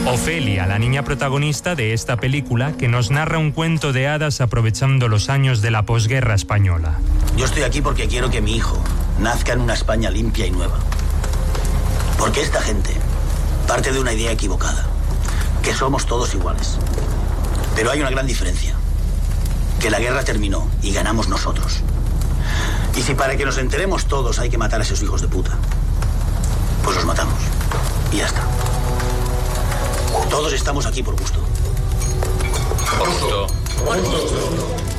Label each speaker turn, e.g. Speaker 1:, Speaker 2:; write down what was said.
Speaker 1: Ofelia, la niña protagonista de esta película, que nos narra un cuento de hadas aprovechando los años de la posguerra española.
Speaker 2: Yo estoy aquí porque quiero que mi hijo nazca en una España limpia y nueva. Porque esta gente parte de una idea equivocada, que somos todos iguales. Pero hay una gran diferencia, que la guerra terminó y ganamos nosotros. Y si para que nos enteremos todos hay que matar a esos hijos de puta, pues los matamos. Y ya está. Todos estamos aquí por gusto.
Speaker 3: Justo.